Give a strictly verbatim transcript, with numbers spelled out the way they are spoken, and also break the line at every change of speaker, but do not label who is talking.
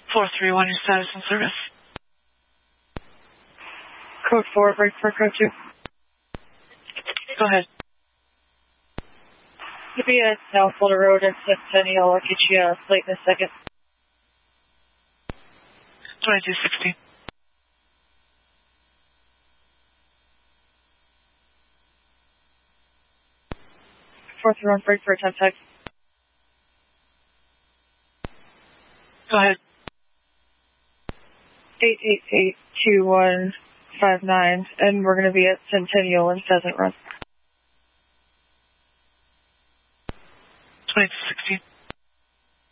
four three one, your status and service.
Code four, break for code two.
Go ahead.
You'll be at South Boulder Road and Centennial. I'll get you a plate in a second.
twenty-two sixty.
four three one, break for a time tag.
Go ahead.
eight eight eight two one five nine, and we're going to be at Centennial and Pheasant Run.